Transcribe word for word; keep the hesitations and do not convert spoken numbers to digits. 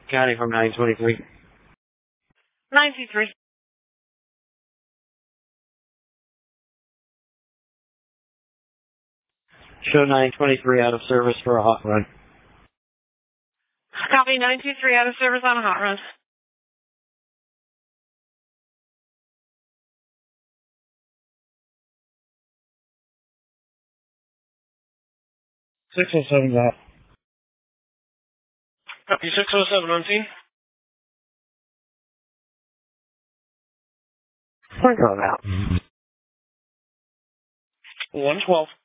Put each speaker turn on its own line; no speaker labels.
County from nine twenty-three.
nine two three.
Show nine twenty-three out of service for a hot run.
Copy nine two three out of service on a hot run.
six oh seven's out.
Copy six oh seven on scene.
We're going out.
one twelve.